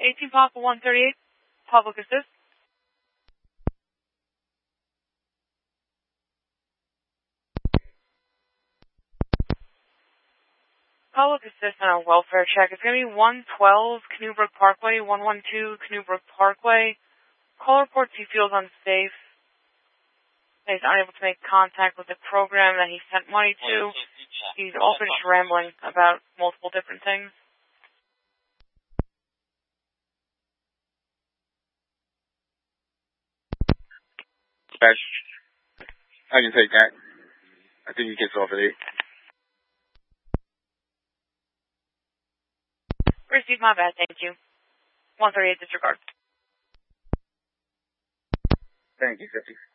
18 Papa 138, public assist. Public assist on a welfare check. It's going to be 112 Canoe Brook Parkway, 112 Canoe Brook Parkway. Call reports he feels unsafe. He's unable to make contact with the program that he sent money to. He's also just rambling about multiple different things. I can take that. I think he gets off at 8. Receive, my bad, thank you. 138 disregard. Thank you, 50.